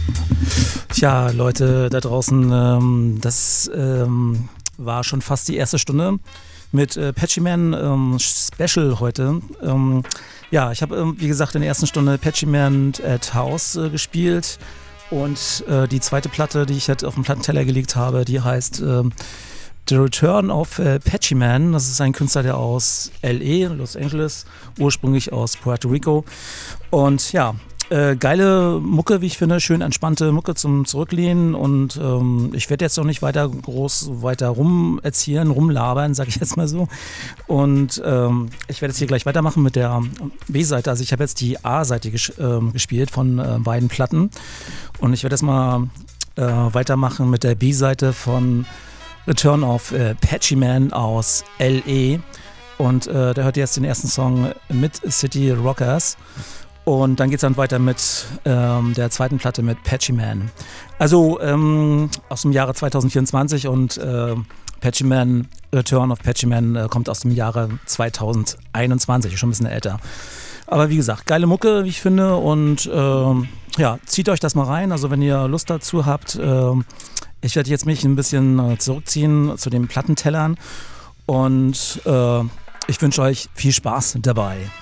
Tja, Leute da draußen, das war schon fast die erste Stunde mit Patchy Man Special heute. Ja, ich habe, wie gesagt, in der ersten Stunde Patchy Man at House gespielt und die zweite Platte, die ich halt auf den Plattenteller gelegt habe, die heißt The Return of Patchy Man. Das ist ein Künstler, der aus L.A., Los Angeles, ursprünglich aus Puerto Rico. Und ja, geile Mucke, wie ich finde, schön entspannte Mucke zum Zurücklehnen und ich werde jetzt noch nicht weiter rum erzählen, rumlabern, sag ich jetzt mal so. Und ich werde jetzt hier gleich weitermachen mit der B-Seite. Also ich habe jetzt die A-Seite gespielt von beiden Platten und ich werde jetzt mal weitermachen mit der B-Seite von Return of Patchy Man aus L.A. Und der hört jetzt den ersten Song Mid-City Rockers. Und dann geht es dann weiter mit der zweiten Platte mit Patchy Man. Also aus dem Jahre 2024 und Patchy Man, Return of Patchy Man kommt aus dem Jahre 2021, schon ein bisschen älter. Aber wie gesagt, geile Mucke, wie ich finde. Und ja, zieht euch das mal rein. Also wenn ihr Lust dazu habt, ich werde jetzt mich ein bisschen zurückziehen zu den Plattentellern. Und ich wünsche euch viel Spaß dabei.